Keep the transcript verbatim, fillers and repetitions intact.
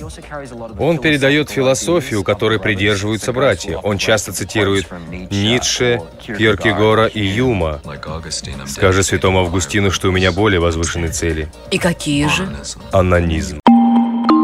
Он передает философию, которой придерживаются братья. Он часто цитирует Ницше, Кьеркегора и Юма. «Скажи святому Августину, что у меня более возвышенные цели». И какие же? Анонизм.